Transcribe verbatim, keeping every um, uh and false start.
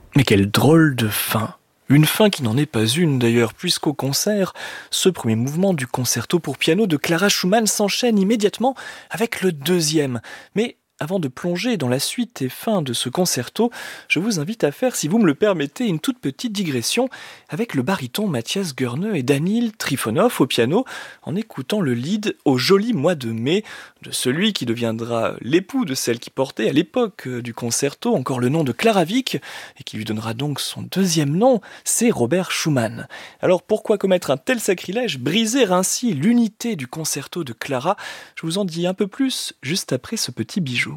Mais quelle drôle de fin! Une fin qui n'en est pas une d'ailleurs, puisqu'au concert, ce premier mouvement du concerto pour piano de Clara Schumann s'enchaîne immédiatement avec le deuxième. Mais avant de plonger dans la suite et fin de ce concerto, je vous invite à faire, si vous me le permettez, une toute petite digression avec le baryton Mathias Goerne et Danil Trifonov au piano, en écoutant le lead Au joli mois de mai de celui qui deviendra l'époux de celle qui portait à l'époque du concerto encore le nom de Clara Wieck et qui lui donnera donc son deuxième nom, c'est Robert Schumann. Alors pourquoi commettre un tel sacrilège, briser ainsi l'unité du concerto de Clara? Je vous en dis un peu plus juste après ce petit bijou.